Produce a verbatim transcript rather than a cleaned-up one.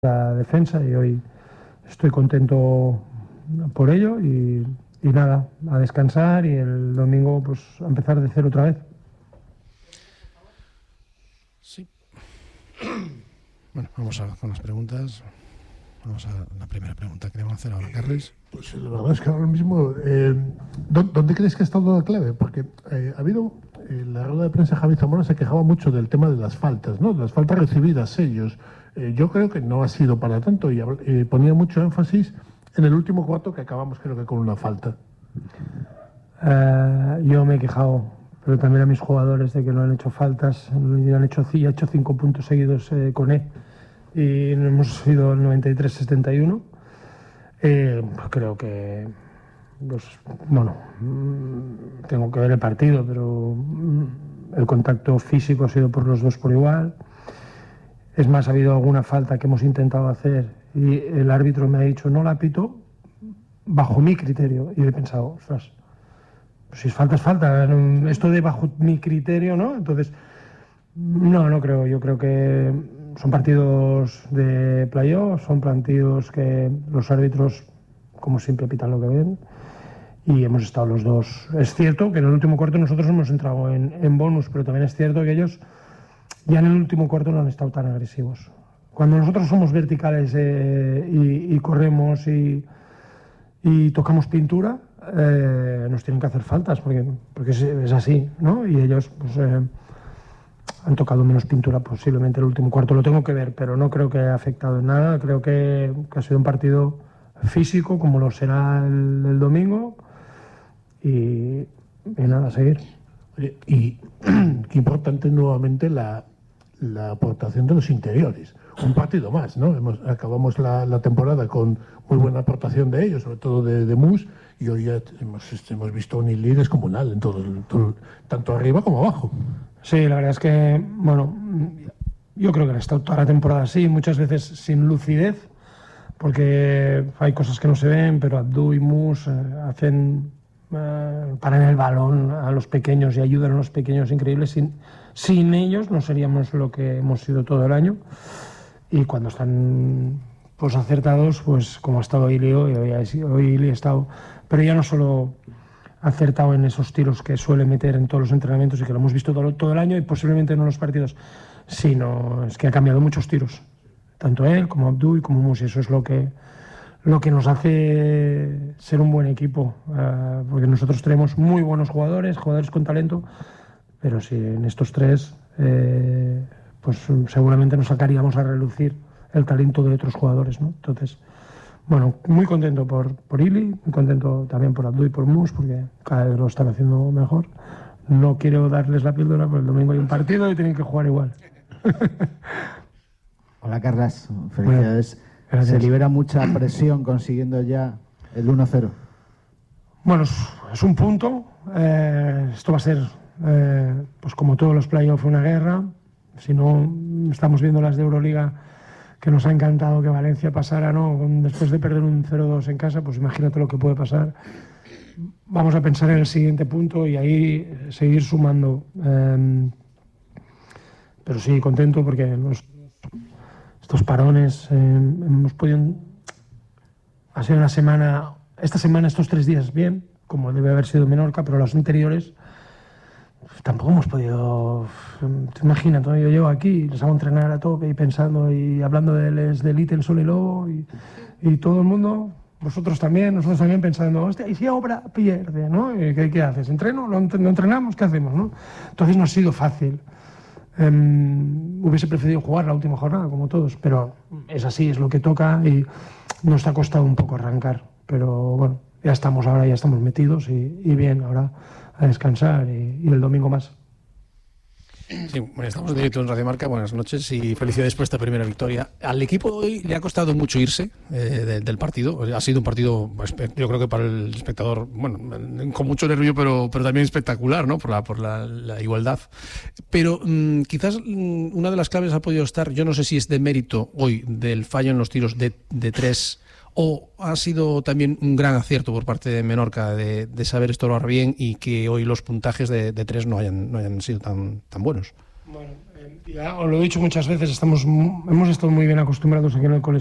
la defensa y hoy estoy contento por ello y, y nada, a descansar y el domingo pues a empezar de cero otra vez. Sí. Bueno, vamos a, con las preguntas. Vamos a la primera pregunta que le vamos a hacer ahora, Carles. Pues la verdad es que ahora mismo, eh, ¿dónde crees que ha estado la clave? Porque eh, ha habido, en la rueda de prensa Javi Zamora se quejaba mucho del tema de las faltas, ¿no? Las faltas recibidas, ellos. Eh, yo creo que no ha sido para tanto y eh, ponía mucho énfasis en el último cuarto que acabamos creo que con una falta. Uh, yo me he quejado, pero también a mis jugadores de que no han hecho faltas, han hecho, ya hecho cinco puntos seguidos eh, con E y hemos ido al noventa y tres setenta y uno. Eh, creo que, pues, bueno, tengo que ver el partido, pero el contacto físico ha sido por los dos por igual. Es más, ha habido alguna falta que hemos intentado hacer y el árbitro me ha dicho no la pito bajo mi criterio. Y he pensado, ostras, si es falta es falta, esto de bajo mi criterio, ¿no? Entonces, no, no creo. Yo creo que son partidos de playoff, son partidos que los árbitros, como siempre, pitan lo que ven. Y hemos estado los dos. Es cierto que en el último cuarto nosotros hemos entrado en, en bonus, pero también es cierto que ellos ya en el último cuarto no han estado tan agresivos. Cuando nosotros somos verticales eh, y, y corremos y, y tocamos pintura, eh, nos tienen que hacer faltas, porque, porque es, es así, ¿no? Y ellos pues, eh, han tocado menos pintura posiblemente el último cuarto. Lo tengo que ver, pero no creo que haya afectado en nada. Creo que, que ha sido un partido físico, como lo será el, el domingo. Y, y nada, a seguir. Y qué importante nuevamente la, la aportación de los interiores. Un partido más, ¿no? Hemos, acabamos la, la temporada con muy buena aportación de ellos, sobre todo de, de Mus, y hoy ya hemos, hemos visto un lead descomunal en todo, todo, tanto arriba como abajo. Sí, la verdad es que, bueno, yo creo que han estado toda la temporada así, muchas veces sin lucidez, porque hay cosas que no se ven, pero Abdú y Mus eh, hacen... Uh, paran el balón a los pequeños y ayudan a los pequeños increíbles. Sin, sin ellos no seríamos lo que hemos sido todo el año. Y cuando están pues acertados, pues como ha estado Ili hoy, hoy, hoy Ili ha estado, pero ya no solo acertado en esos tiros que suele meter en todos los entrenamientos y que lo hemos visto todo, todo el año y posiblemente no en los partidos, sino es que ha cambiado muchos tiros, tanto él como Abdú y como Mus, y eso es lo que lo que nos hace ser un buen equipo, uh, porque nosotros tenemos muy buenos jugadores, jugadores con talento, pero si en estos tres, eh, pues seguramente nos sacaríamos a relucir el talento de otros jugadores, ¿no? Entonces, bueno, muy contento por, por Ili, muy contento también por Abdú y por Mus, porque cada vez lo están haciendo mejor. No quiero darles la píldora, porque el domingo hay un partido y tienen que jugar igual. Hola, Carles, felicidades. Bueno. Gracias. ¿Se libera mucha presión consiguiendo ya el uno cero? Bueno, es, es un punto. Eh, esto va a ser, eh, pues como todos los playoffs, una guerra. Si no, estamos viendo las de Euroliga, que nos ha encantado que Valencia pasara, ¿no? Después de perder un cero dos en casa, pues imagínate lo que puede pasar. Vamos a pensar en el siguiente punto y ahí seguir sumando. Eh, pero sí, contento porque nos... Estos parones, eh, hemos podido... Ha sido una semana... Esta semana, estos tres días, bien, como debe haber sido Menorca, pero los anteriores tampoco hemos podido... Te imaginas, ¿no? Yo llego aquí, les hago entrenar a tope y pensando y hablando de les de Elite, el Sol y Lobo y, y todo el mundo, vosotros también, nosotros también pensando, hostia, ¿y si obra pierde, no? ¿Qué, qué haces? ¿Entreno? ¿No entrenamos? ¿Qué hacemos, no? Entonces no ha sido fácil. Um, hubiese preferido jugar la última jornada como todos, pero es así, es lo que toca y nos ha costado un poco arrancar, pero bueno, ya estamos ahora, ya estamos metidos y, y bien, ahora a descansar y, y el domingo más. Sí, bueno, estamos en directo en Radio Marca, buenas noches y felicidades por esta primera victoria. Al equipo hoy le ha costado mucho irse eh, de, del partido, ha sido un partido, yo creo que para el espectador, bueno, con mucho nervio, pero, pero también espectacular, ¿no? Por la, por la, la igualdad. Pero mmm, quizás mmm, una de las claves ha podido estar, yo no sé si es de mérito hoy del fallo en los tiros de, de tres, o ha sido también un gran acierto por parte de Menorca de, de saber estorbar bien y que hoy los puntajes de, de tres no hayan, no hayan sido tan, tan buenos. Bueno, Ya os lo he dicho muchas veces, estamos, hemos estado muy bien acostumbrados aquí en el colegio.